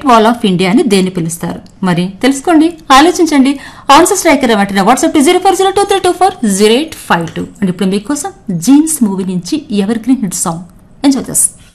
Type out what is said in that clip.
Wall of India అని దేన్ని పిలుస్తారు? మరి తెలుసుకోండి, ఆలోచించండి. ఆన్సర్ స్ట్రైకర్ వెంటనే వాట్సాప్ 0402324085 అండ్ ఇప్పుడు మీకోసం జీన్స్ మూవీ నుంచి ever green hit song enjoy చేస్తాం.